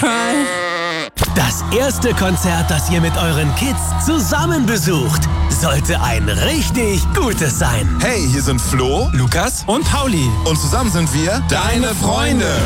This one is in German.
toll. Das erste Konzert, das ihr mit euren Kids zusammen besucht, sollte ein richtig gutes sein. Hey, hier sind Flo, Lukas und Pauli. und zusammen sind wir Deine Freunde.